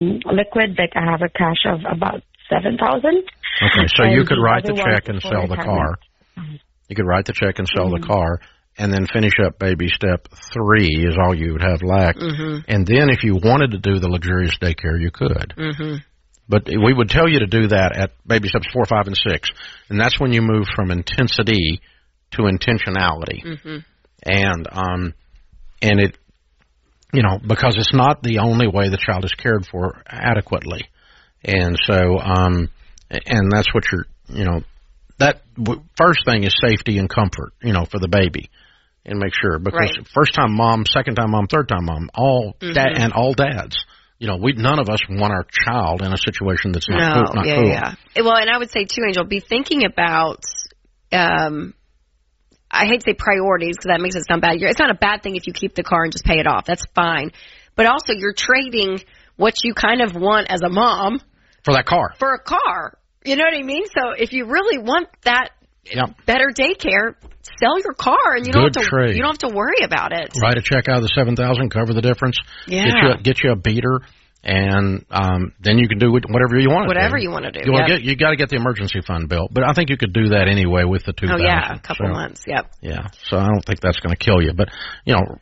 liquid, like I have a cash of about $7,000. Okay, so you could write the check and sell the car. You could write the check and sell the car, and then finish up baby step 3 is all you would have left. And then if you wanted to do the luxurious daycare, you could. But we would tell you to do that at baby steps 4, 5, and 6. And that's when you move from intensity to intentionality. And it, you know, because it's not the only way the child is cared for adequately. And so, and that's what you're, you know, that first thing is safety and comfort, you know, for the baby. And make sure, because first time mom, second time mom, third time mom, all dad and all dads. You know, none of us want our child in a situation that's not cool. Yeah. Well, and I would say too, Angel, be thinking about, I hate to say priorities because that makes it sound bad. It's not a bad thing if you keep the car and just pay it off. That's fine. But also you're trading what you kind of want as a mom. For that car. For a car. You know what I mean? So if you really want that better daycare, sell your car and you don't have to worry about it. Write a check out of the $7,000, cover the difference. Yeah. Get you a beater, and then you can do whatever you want. Whatever you want to do. You got to get the emergency fund built, but I think you could do that anyway with the $2,000. Oh yeah, a couple months. Yep. Yeah. So I don't think that's going to kill you, but you know.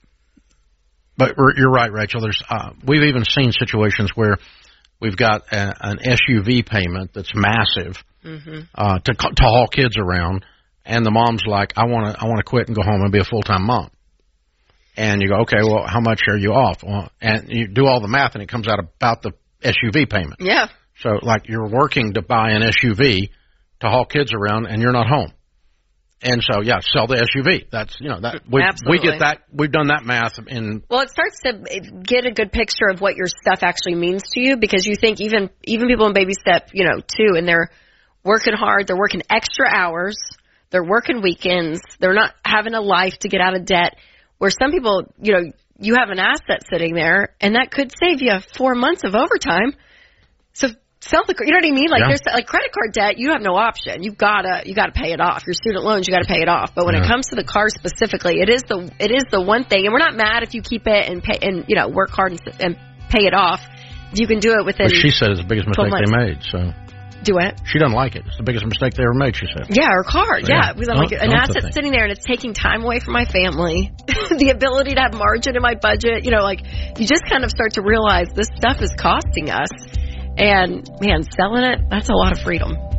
But you're right, Rachel. There's we've even seen situations where we've got an SUV payment that's massive to haul kids around, and the mom's like, I want to quit and go home and be a full-time mom. And you go, okay, well, how much are you off? Well, and you do all the math, and it comes out about the SUV payment. Yeah. So, like, you're working to buy an SUV to haul kids around, and you're not home. And so, yeah, sell the SUV. That's, you know, that we get that. We've done that math in. Well, it starts to get a good picture of what your stuff actually means to you, because you think even people in baby step, 2, and they're working hard, they're working extra hours, they're working weekends, they're not having a life to get out of debt. Where some people, you have an asset sitting there, and that could save you 4 months of overtime. So sell the, you know what I mean? Like there's like credit card debt, you have no option. You gotta pay it off. Your student loans, you gotta pay it off. But when it comes to the car specifically, it is the one thing. And we're not mad if you keep it and pay and work hard and pay it off. You can do it within. Well, she said it's the biggest mistake they made. So. Do it? She doesn't like it. It's the biggest mistake they ever made, she said. Yeah, her car. Yeah. Because I'm like, an asset sitting there and it's taking time away from my family. The ability to have margin in my budget. You just kind of start to realize this stuff is costing us. And, man, selling it, that's a lot of freedom.